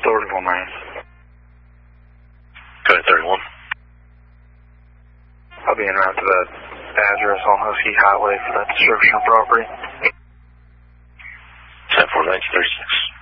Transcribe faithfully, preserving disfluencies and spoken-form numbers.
thirty-one nine. Go ahead, thirty-one. I'll be en route to that address on Husky Highway for that destruction of property. ten four nineteen thirty-six.